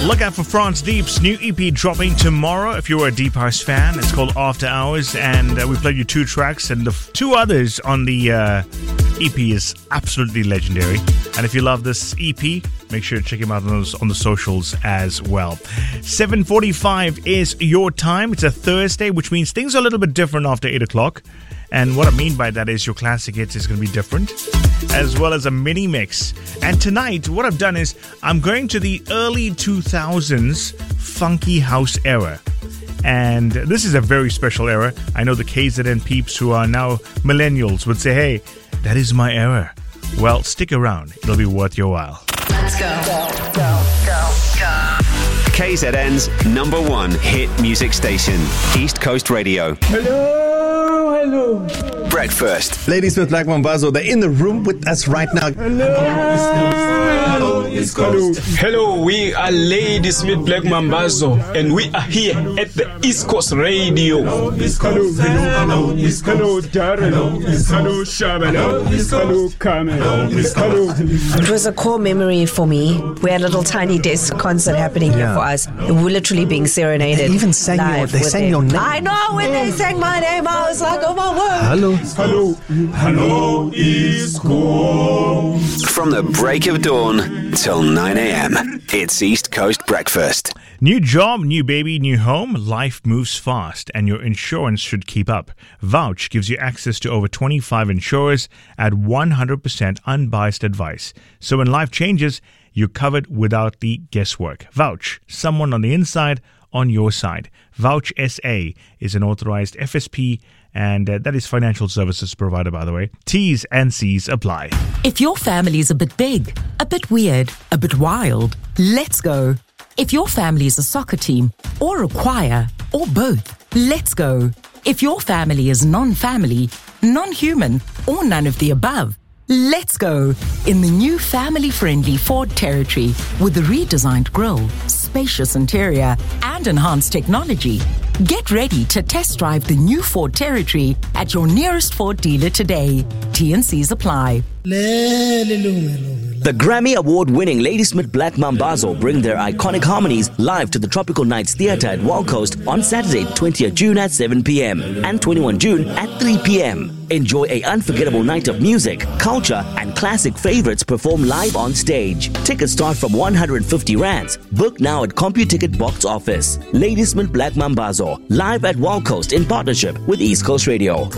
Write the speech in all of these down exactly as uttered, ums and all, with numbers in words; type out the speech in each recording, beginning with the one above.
Look out for France Deep's new E P dropping tomorrow. If you're a Deep House fan, it's called After Hours, and uh, we played you two tracks, and the f- two others on the uh, E P is absolutely legendary. And if you love this E P, make sure to check him out on, those, on the socials as well. seven forty-five is your time. It's a Thursday, which means things are a little bit different after eight o'clock. And what I mean by that is your classic hits is going to be different, as well as a mini mix. And tonight, what I've done is I'm going to the early two thousands funky house era. And this is a very special era. I know the K Z N peeps who are now millennials would say, hey, that is my era. Well, stick around. It'll be worth your while. Let's go. Go, go, go, go. K Z N's number one hit music station, East Coast Radio. Hello, hello. Breakfast. Ladysmith Black Mambazo, they're in the room with us right now. Hello. Hello, East Coast. Hello, we are Ladysmith Black Mambazo, and we are here at the East Coast Radio. Hello, East Coast. Hello, East Coast. Hello, Darren. Hello, Shaban. Hello, Carmen. Hello. It was a core memory for me. We had a little tiny desk concert happening here Yeah. for us. We were literally being serenaded. They even sang your- live they with sang it. your name. I know, when they sang my name, I was like, oh my word. Hello. Hello. Hello, East Coast. From the break of dawn till nine a.m., it's East Coast Breakfast. New job, new baby, new home. Life moves fast and your insurance should keep up. Vouch gives you access to over twenty-five insurers at one hundred percent unbiased advice. So when life changes, you're covered without the guesswork. Vouch, someone on the inside, on your side. Vouch S A is an authorized F S P, and uh, that is financial services provider, by the way. T's and C's apply. If your family's a bit big, a bit weird, a bit wild, let's go. If your family is a soccer team, or a choir, or both, let's go. If your family is non-family, non-human, or none of the above, let's go in the new family-friendly Ford Territory with the redesigned grille, spacious interior, and enhanced technology. Get ready to test drive the new Ford Territory at your nearest Ford dealer today. T and C's apply. The Grammy Award-winning Ladysmith Black Mambazo bring their iconic harmonies live to the Tropical Nights Theatre at Wild Coast on Saturday, twentieth of June at seven p.m. and twenty-first of June at three p.m. Enjoy an unforgettable night of music, culture, and classic favorites performed live on stage. Tickets start from one hundred fifty rands. Book now at CompuTicket box office. Ladysmith Black Mambazo, live at Wild Coast in partnership with East Coast Radio.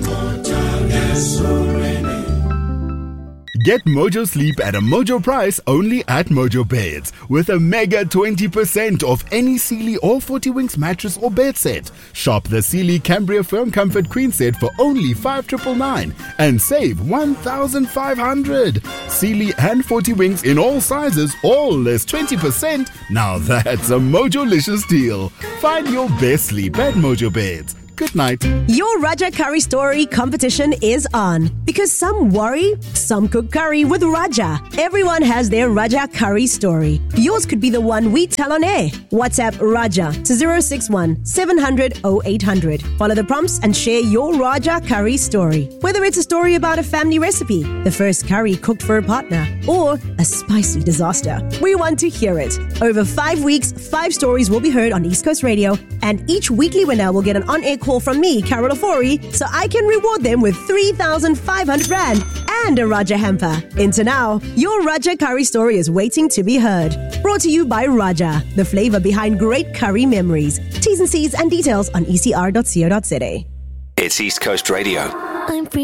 Get Mojo Sleep at a Mojo price only at Mojo Beds with a mega twenty percent off any Sealy or forty Winks mattress or bed set. Shop the Sealy Cambria Firm Comfort Queen set for only five thousand nine hundred ninety-nine and save one thousand five hundred dollars. Sealy and forty Winks in all sizes, all less twenty percent. Now that's a Mojo-licious deal. Find your best sleep at Mojo Beds. Good night. Your Raja Curry Story competition is on. Because some worry, some cook curry with Raja. Everyone has their Raja Curry story. Yours could be the one we tell on air. WhatsApp Raja to zero six one seven hundred oh eight hundred. Follow the prompts and share your Raja Curry story. Whether it's a story about a family recipe, the first curry cooked for a partner, or a spicy disaster, we want to hear it. Over five weeks, five stories will be heard on East Coast Radio, and each weekly winner will get an on-air call from me, Carol Ofori, so I can reward them with three thousand five hundred rand and a Raja hamper. Into now, your Raja Curry story is waiting to be heard. Brought to you by Raja, the flavor behind great curry memories. T's and C's and details on e c r dot co dot z a. It's East Coast Radio. I'm free.